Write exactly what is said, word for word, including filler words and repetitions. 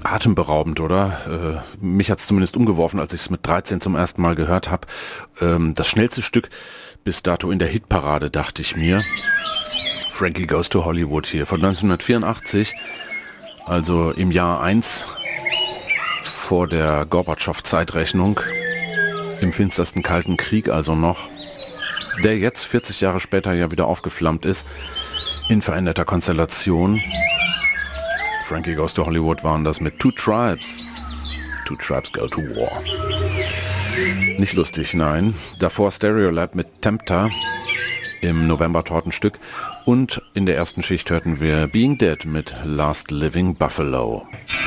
atemberaubend, oder? Äh, mich hat es zumindest umgeworfen, als ich es mit dreizehn zum ersten Mal gehört habe. Ähm, das schnellste Stück bis dato in der Hitparade, dachte ich mir. Frankie Goes to Hollywood hier von neunzehnhundertvierundachtzig, also im Jahr eins vor der Gorbatschow-Zeitrechnung, im finstersten Kalten Krieg also noch, der jetzt vierzig Jahre später ja wieder aufgeflammt ist, in veränderter Konstellation. Frankie Goes to Hollywood waren das mit Two Tribes. Two Tribes Go to War. Nicht lustig, nein. Davor Stereolab mit Tempter im November-Tortenstück. Und in der ersten Schicht hörten wir Being Dead mit Last Living Buffalo.